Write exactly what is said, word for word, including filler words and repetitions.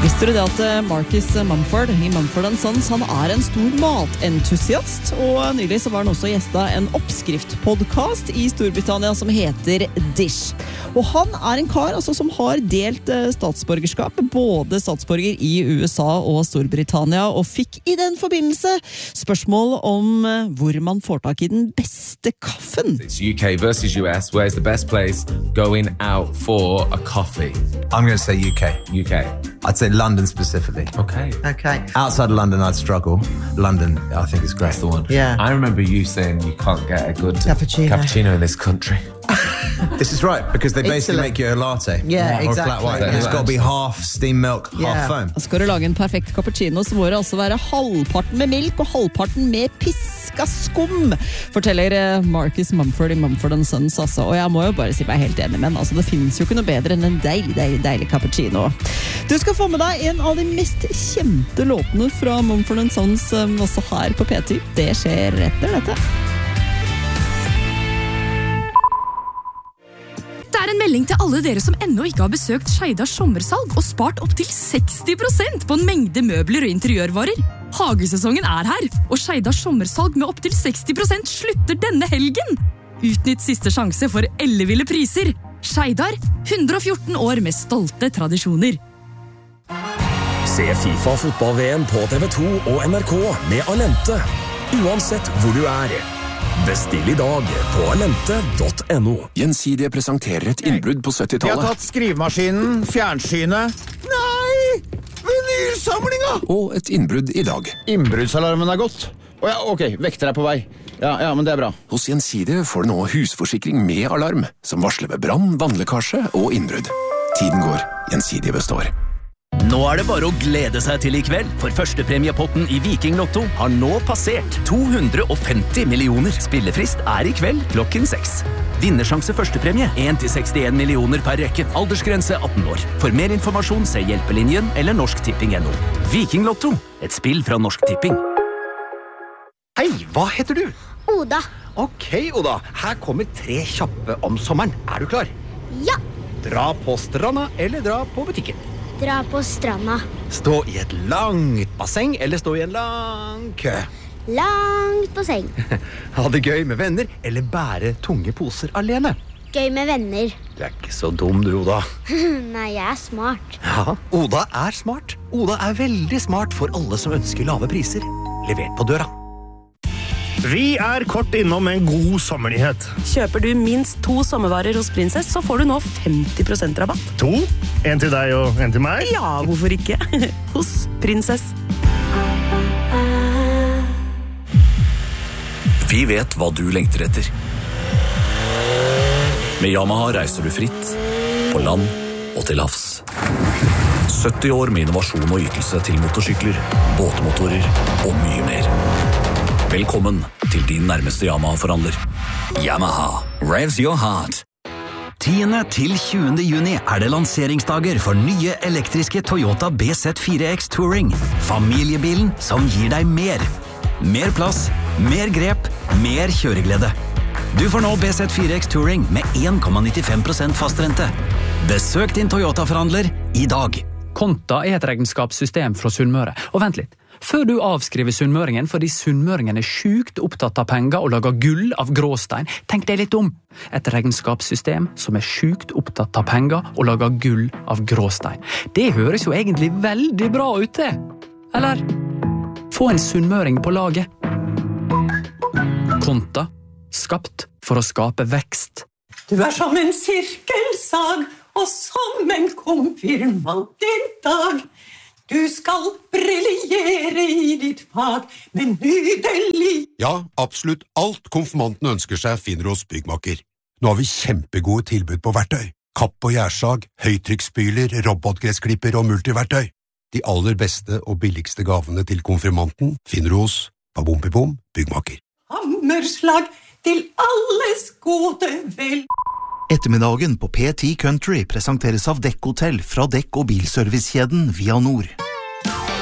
Visste du det at Marcus Mumford i Mumford and Sons, han er en stor matentusiast, og nylig så var han også gjestet en oppskriftpodcast i Storbritannia som heter Dish. Og han er en kar altså, som har delt statsborgerskap, både statsborger i U S A og Storbritannia, og fikk i den forbindelse spørsmål om hvor man får tak i den beste kaffen. It's U K versus U S. Where's the best place going out for a coffee? I'm going to say U K. U K. I'd say London specifically. Okay. Okay. Outside of London, I'd struggle. London, I think is great. That's the one. Yeah. I remember you saying you can't get a good Cappuccino. cappuccino in this country. This is right, because they basically Italy. make you a latte. Yeah, or exactly. a flat white. Yeah. And it's got to be half steamed milk, Yeah. half foam. Skal du lage en perfekt cappuccino, så må det altså være halvparten med milk og halvparten med piska skum, forteller Marcus Mumford i Mumford and Sons. Altså. Og jeg må jo bare si meg helt enig med han. Altså, det finnes jo ikke noe bedre enn en deilig, deilig, deilig cappuccino. Du skal få med deg en av de mest kjente låtene fra Mumford and Sons også her på P ti. Det skjer etter dette. Det er en melding til alle dere som ennå ikke har besøkt Skeidars sommersalg og spart opp til seksti prosent på en mengde møbler og interiørvarer. Hagesesongen er her, og Skeidars sommersalg med opp til seksti prosent slutter denne helgen. Utnytt siste sjanse for elleville priser. Skeidar, hundre og fjorten år med stolte tradisjoner. Se FIFA fotball-V M på T V to og N R K med Alente. Uansett hvor du er. Bestill i dag på alente punktum no. Gjensidige presenterer et innbrudd på Vi har syttitallet. tatt skrivemaskinen, fjernsynet. Nei! Vinylsamlinga! Og et innbrudd i dag. Innbruddsalarmen er gått. Å ja, ok, vekter er på vei. Ja, ja, men det er bra. Hos Gjensidige får du nå husforsikring med alarm, som varsler ved brann, vannlekkasje og innbrudd. Tiden går, Gjensidige består. Nå er det bare å glede seg til i kveld, for førstepremiepotten i Viking Lotto har nå passert to hundre og femti millioner. Spillefrist er i kveld klokken seks. Vinnersjanse førstepremie en til sekstien millioner per rekke. Aldersgrense atten år. For mer informasjon se Hjelpelinjen eller Norsk Tipping punktum no. Viking Lotto, et spill fra Norsk Tipping. Hei, hva heter du? Oda. Ok, Oda. Her kommer tre kjappe om sommeren. Er du klar? Ja. Dra på stranda eller dra på butikken? Dra på stranda. Stå i et langt basseng eller stå i en lang kø? Langt på seng. Ha det gøy med venner eller bære tunge poser alene? Gøy med venner. Du er ikke så dum, du, Oda. Nei, jeg er smart. Ja, Oda er smart. Oda er veldig smart for alle som ønsker lave priser. Levert på døra. Vi er kort innom en god sommernyhet. Kjøper du minst to sommervarer hos Princess, så får du nå femti prosent rabatt. To? En til deg og en til meg? Ja, hvorfor ikke? Hos Princess. Vi vet hva du lengter etter. Med Yamaha reiser du fritt, på land og til havs. sytti år med innovasjon og ytelse til motorsykler, båtmotorer og mye mer. Velkommen til din nærmeste Yamaha-forhandler. Yamaha, revs your heart. tiende til tjuende juni er det lanseringsdager for nye elektriske Toyota B Z fire X Touring. Familiebilen som gir deg mer. Mer plass, mer grep, mer kjøreglede. Du får nå B Z fire X Touring med en komma nittifem prosent fastrente. Besøk din Toyota-forhandler i dag. Konta er et regnskapssystem fra Sunnmøre. Og vent litt. Før du avskriver sunnmøringen fordi sunnmøringen er sjukt opptatt av penger og lager gull av gråstein, tenk deg litt om. Et regnskapssystem som er sjukt opptatt av penger og lager gull av gråstein. Det høres jo egentlig veldig bra ut det. Eller? Få en sunnmøring på laget. Konta. Skapt for å skape vekst. Du er som en sirkelsag og som en konfirmant i dag. Du skal briljere i ditt fag med nydelig... Ja, absolutt alt konfirmanten ønsker seg finner hos Byggmaker. Nå har vi kjempegode tilbud på verktøy. Kapp og gjærsag, høytrykksspyler, robotgressklipper og multiverktøy. De aller beste og billigste gavene til konfirmanten finner hos Babompibom Byggmaker. Hammerslag til alles gode vel. Ettermiddagen på P ti Country presenteres av Dekk Hotel fra Dekk- og bilservicekjeden Via Nord.